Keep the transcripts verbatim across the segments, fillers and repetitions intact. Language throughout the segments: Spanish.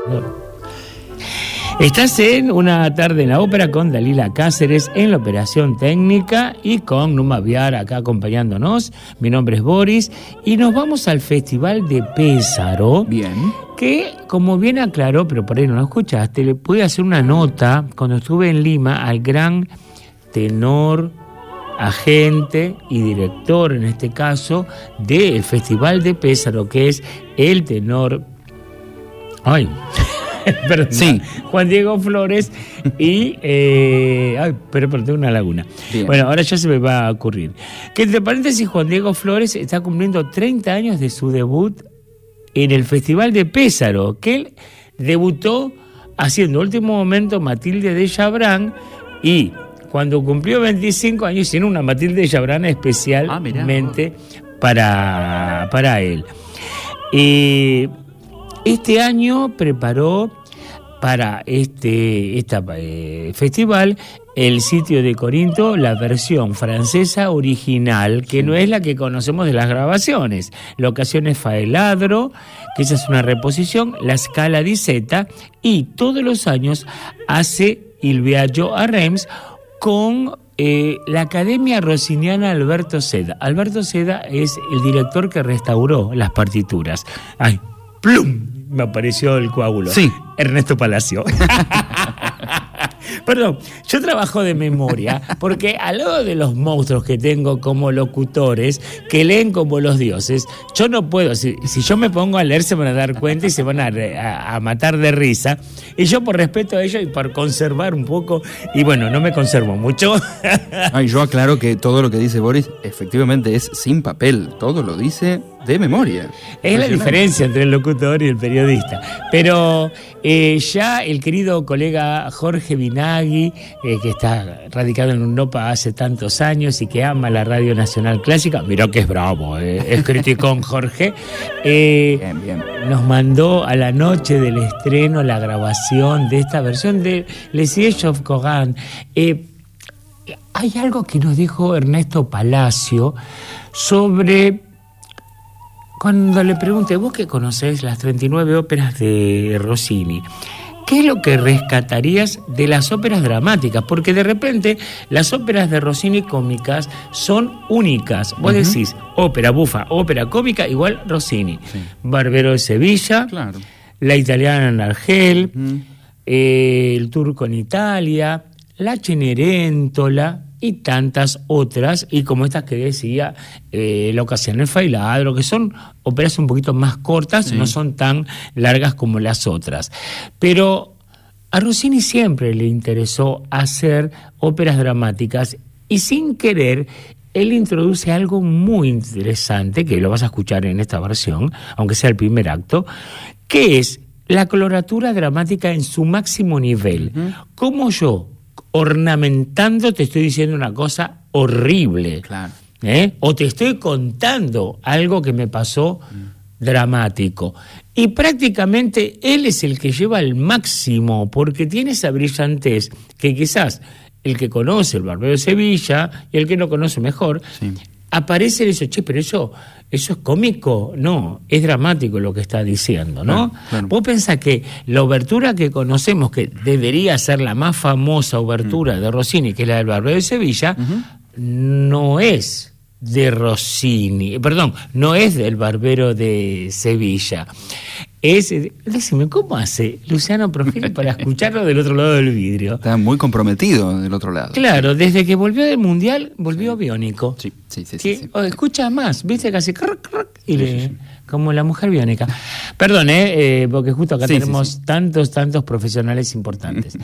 Estás en Una tarde en la ópera con Dalila Cáceres en la operación técnica y con Numa Viar acá acompañándonos. Mi nombre es Boris y nos vamos al Festival de Pesaro. Bien. Que, como bien aclaró, pero por ahí no lo escuchaste, le pude hacer una nota cuando estuve en Lima al gran tenor, agente y director, en este caso, del Festival de Pesaro, que es el tenor... Ay... Perdón, sí. Juan Diego Flores y eh, ay, pero, pero tengo una laguna. Bien. Bueno, ahora ya se me va a ocurrir. Que entre paréntesis, Juan Diego Flores está cumpliendo treinta años de su debut en el Festival de Pesaro, que él debutó haciendo Último Momento Matilde de Chabrán, y cuando cumplió veinticinco años hicieron una Matilde de Chabrán especialmente ah, para, para él. Eh, Este año preparó para este esta, eh, festival el Sitio de Corinto, la versión francesa original, que sí. no es la que conocemos de las grabaciones. La ocasión es Faeladro, que esa es una reposición, la Scala di Zeta, y todos los años hace Il Viaggio a Reims con eh, la Academia Rossiniana Alberto Seda. Alberto Seda es el director que restauró las partituras. ¡Ay! ¡Plum! Me apareció el coágulo. Sí. Ernesto Palacio. Perdón, yo trabajo de memoria porque al lado de los monstruos que tengo como locutores, que leen como los dioses, yo no puedo, si, si yo me pongo a leer se van a dar cuenta y se van a, a, a matar de risa, y yo por respeto a ellos y por conservar un poco, y bueno, no me conservo mucho. Ay, yo aclaro que todo lo que dice Boris efectivamente es sin papel, todo lo dice de memoria. Es la diferencia entre el locutor y el periodista. Pero eh, ya el querido colega Jorge Binagui, eh, que está radicado en Europa hace tantos años y que ama la Radio Nacional Clásica, mirá que es bravo, eh, es criticón Jorge, eh, bien, bien. Nos mandó a la noche del estreno la grabación de esta versión de Les Sièges of Coran. Eh, hay algo que nos dijo Ernesto Palacio sobre... Cuando le pregunté, vos que conocés las treinta y nueve óperas de Rossini, ¿qué es lo que rescatarías de las óperas dramáticas? Porque de repente las óperas de Rossini cómicas son únicas. Vos uh-huh. decís, ópera bufa, ópera cómica, igual Rossini. Sí. Barbero de Sevilla, claro. La italiana en Argel, uh-huh. eh, el turco en Italia, la Cenerentola... y tantas otras, y como estas que decía, eh, La ocasión del Faeladro, que son óperas un poquito más cortas, sí. no son tan largas como las otras. Pero a Rossini siempre le interesó hacer óperas dramáticas, y sin querer, él introduce algo muy interesante, que lo vas a escuchar en esta versión, aunque sea el primer acto, que es la coloratura dramática en su máximo nivel. Uh-huh. Como yo, ornamentando, te estoy diciendo una cosa horrible, claro. ¿eh? O te estoy contando algo que me pasó mm. dramático, y prácticamente él es el que lleva al máximo, porque tiene esa brillantez que quizás el que conoce el Barbero de Sevilla y el que no conoce mejor, sí. aparece eso, che, pero eso, eso es cómico. No, es dramático lo que está diciendo, ¿no? Claro, claro. Vos pensás que la obertura que conocemos, que debería ser la más famosa obertura uh-huh. de Rossini, que es la del Barbero de Sevilla, uh-huh. no es de Rossini, perdón, no es del Barbero de Sevilla. Es, decime, ¿cómo hace Luciano Profili para escucharlo del otro lado del vidrio? Está muy comprometido del otro lado. Claro, desde que volvió del Mundial, volvió sí. biónico. Sí, sí, sí. Que, sí, sí. Oh, escucha más, viste que hace crrr, crrr, y sí, le, sí, sí. como la mujer biónica. Perdón, eh, eh, porque justo acá sí, tenemos sí, sí. tantos, tantos profesionales importantes.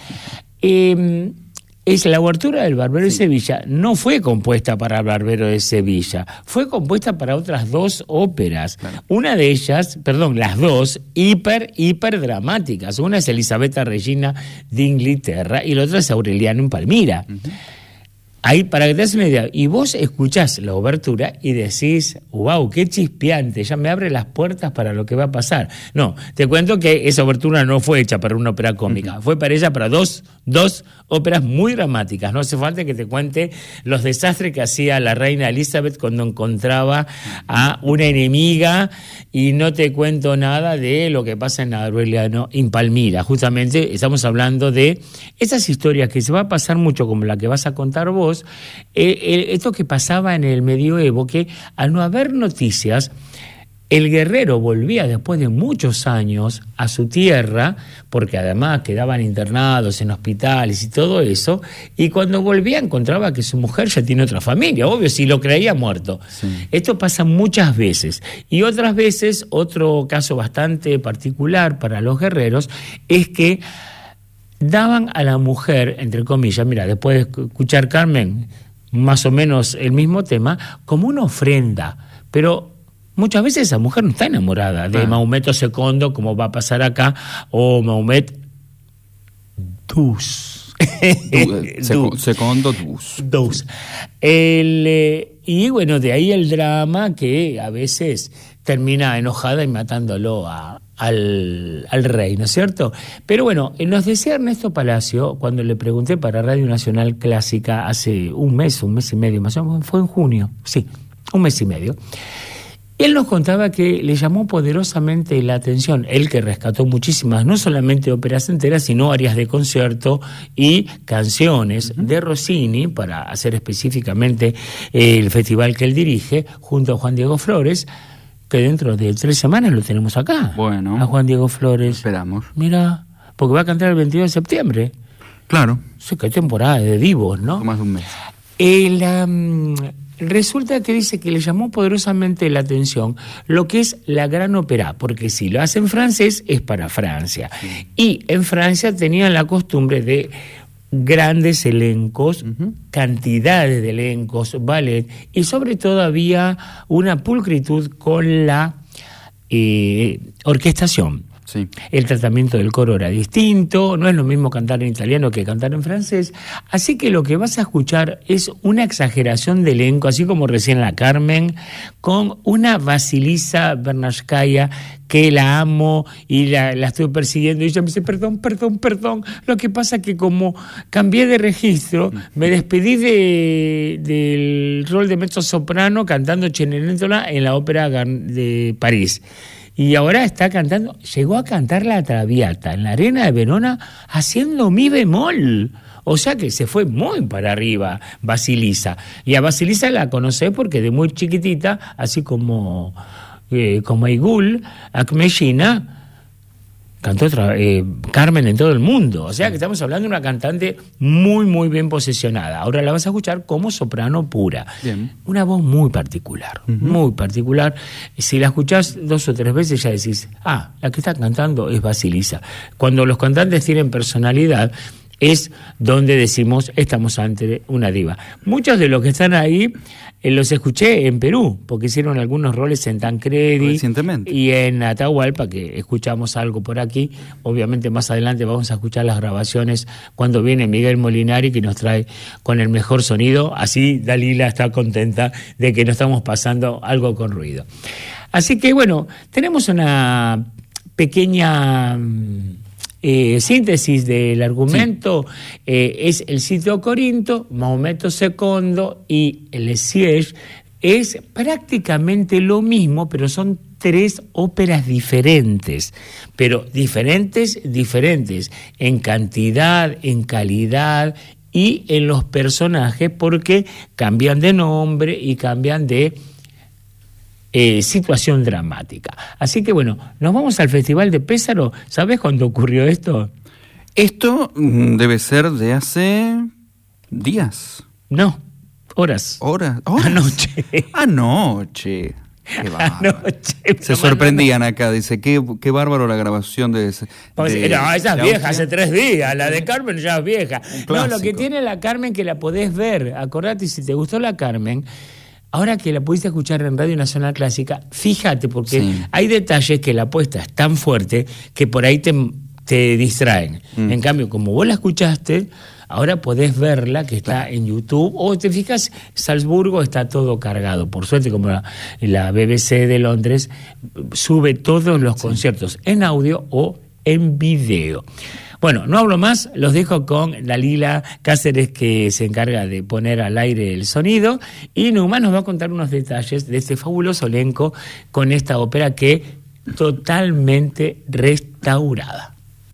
eh, Es la obertura del Barbero sí. de Sevilla no fue compuesta para el Barbero de Sevilla, fue compuesta para otras dos óperas. Claro. Una de ellas, perdón, las dos, hiper, hiper dramáticas. Una es Elisabetta Regina de Inglaterra y la otra es Aureliano en Palmira. Uh-huh. Ahí, para que te des una idea, y vos escuchás la obertura y decís, wow, qué chispeante, ya me abre las puertas para lo que va a pasar. No, te cuento que esa obertura no fue hecha para una ópera cómica, uh-huh. fue para ella para dos, dos óperas muy dramáticas. No hace falta que te cuente los desastres que hacía la reina Elizabeth cuando encontraba a una enemiga, y no te cuento nada de lo que pasa en Aureliano in Palmira. Justamente estamos hablando de esas historias que se va a pasar mucho, como la que vas a contar vos. Eh, eh, esto que pasaba en el medioevo, que al no haber noticias, el guerrero volvía después de muchos años a su tierra, porque además quedaban internados en hospitales y todo eso, y cuando volvía encontraba que su mujer ya tiene otra familia, obvio, si lo creía muerto. Sí. Esto pasa muchas veces. Y otras veces, otro caso bastante particular para los guerreros, es que daban a la mujer, entre comillas, mira, después de escuchar Carmen, más o menos el mismo tema, como una ofrenda, pero muchas veces esa mujer no está enamorada de ah. Mahomet segundo, como va a pasar acá, o Mahomet Dus. Du, segundo Dus. Dus. El, eh, y bueno, de ahí el drama que a veces termina enojada y matándolo a, al, al rey, ¿no es cierto? Pero bueno, nos decía Ernesto Palacio, cuando le pregunté para Radio Nacional Clásica hace un mes, un mes y medio más o menos, fue en junio, sí, un mes y medio. Él nos contaba que le llamó poderosamente la atención, él que rescató muchísimas, no solamente óperas enteras, sino áreas de concierto y canciones uh-huh. de Rossini, para hacer específicamente el festival que él dirige, junto a Juan Diego Flores, que dentro de tres semanas lo tenemos acá. Bueno. A Juan Diego Flores. Esperamos. Mira, porque va a cantar el veintidós de septiembre. Claro. Sí, qué temporada de divos, ¿no? Más de un mes. El, um, resulta que dice que le llamó poderosamente la atención lo que es la Gran Ópera, porque si lo hace en francés es para Francia. Sí. Y en Francia tenían la costumbre de grandes elencos, uh-huh. cantidades de elencos, ballet, y sobre todo había una pulcritud con la eh, orquestación. Sí. El tratamiento del coro era distinto, no es lo mismo cantar en italiano que cantar en francés, así que lo que vas a escuchar es una exageración de elenco, así como recién la Carmen, con una Vasilisa Bernashkaya que la amo y la, la estoy persiguiendo, y ella me dice, perdón, perdón, perdón, lo que pasa es que como cambié de registro, me despedí de, del rol de mezzosoprano cantando Cenerentola en la ópera de París. Y ahora está cantando, llegó a cantar la Traviata en la Arena de Verona haciendo mi bemol. O sea que se fue muy para arriba Vasilisa. Y a Vasilisa la conocé porque de muy chiquitita, así como, eh, como Aigul, Akmeshina, cantó otra, eh, Carmen en todo el mundo. O sea que estamos hablando de una cantante muy, muy bien posicionada. Ahora la vas a escuchar como soprano pura. Bien. Una voz muy particular, uh-huh. muy particular. Si la escuchás dos o tres veces ya decís, ah, la que está cantando es Vasilisa. Cuando los cantantes tienen personalidad, es donde decimos, estamos ante una diva. Muchos de los que están ahí eh, los escuché en Perú, porque hicieron algunos roles en Tancredi recientemente y en Atahualpa, que escuchamos algo por aquí. Obviamente más adelante vamos a escuchar las grabaciones cuando viene Miguel Molinari, que nos trae con el mejor sonido. Así Dalila está contenta de que no estamos pasando algo con ruido. Así que bueno, tenemos una pequeña Eh, síntesis del argumento. Sí. eh, es el sitio Corinto, Mahomet segundo y el Siege. Es prácticamente lo mismo, pero son tres óperas diferentes, pero diferentes, diferentes en cantidad, en calidad y en los personajes, porque cambian de nombre y cambian de Eh, situación dramática. Así que bueno, nos vamos al Festival de Pesaro. ¿Sabés cuándo ocurrió esto? Esto mm, debe ser de hace días. No, horas. ¿Horas? ¿Horas? Anoche. Anoche. Qué Anoche. Se sorprendían acá, dice, qué, qué bárbaro la grabación de ese. Pues, de, no, esa es vieja, hace tres días. La de Carmen ya es vieja. No, lo que tiene la Carmen que la podés ver. Acordate, si te gustó la Carmen, ahora que la pudiste escuchar en Radio Nacional Clásica, fíjate, porque sí. hay detalles que la apuesta es tan fuerte que por ahí te, te distraen. Mm. En cambio, como vos la escuchaste, Ahora podés verla, que está claro. en YouTube, o te fijas, Salzburgo está todo cargado. Por suerte, como la, la B B C de Londres sube todos los sí. conciertos en audio o en video. Bueno, no hablo más, los dejo con Dalila Cáceres, que se encarga de poner al aire el sonido, y Numa nos va a contar unos detalles de este fabuloso elenco con esta ópera que totalmente restaurada.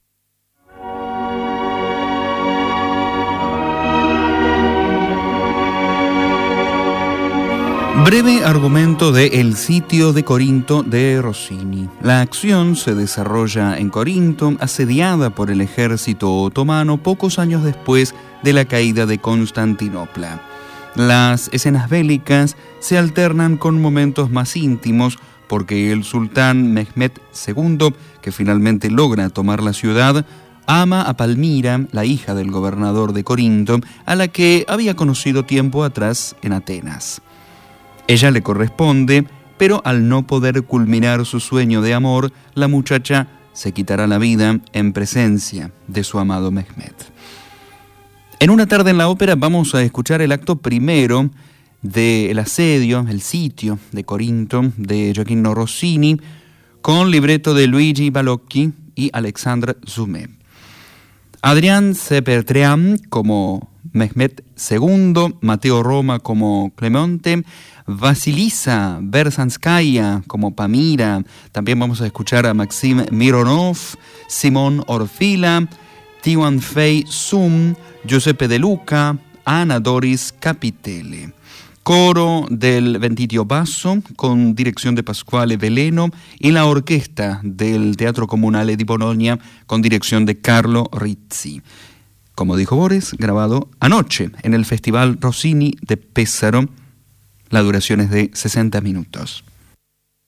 Breve argumento de El sitio de Corinto de Rossini. La acción se desarrolla en Corinto, asediada por el ejército otomano pocos años después de la caída de Constantinopla. Las escenas bélicas se alternan con momentos más íntimos porque el sultán Mehmed segundo, que finalmente logra tomar la ciudad, ama a Palmira, la hija del gobernador de Corinto, a la que había conocido tiempo atrás en Atenas. Ella le corresponde, pero al no poder culminar su sueño de amor, la muchacha se quitará la vida en presencia de su amado Mehmed. En una tarde en la ópera vamos a escuchar el acto primero del asedio, el sitio de Corinto, de Gioacchino Rossini, con libreto de Luigi Balocchi y Alexandre Zumé. Adrián Sepertrean como Mehmed segundo, Mateo Roma como Clemente, Vasilisa Berzanskaya como Pamira. También vamos a escuchar a Maxim Mironov, Simón Orfila, Tiwan Fei Sum, Giuseppe De Luca, Ana Doris Capitele. Coro del Ventitio Basso con dirección de Pasquale Veleno y la orquesta del Teatro Comunale di Bologna con dirección de Carlo Rizzi. Como dijo Boris, grabado anoche en el Festival Rossini de Pesaro. La duración es de sesenta minutos.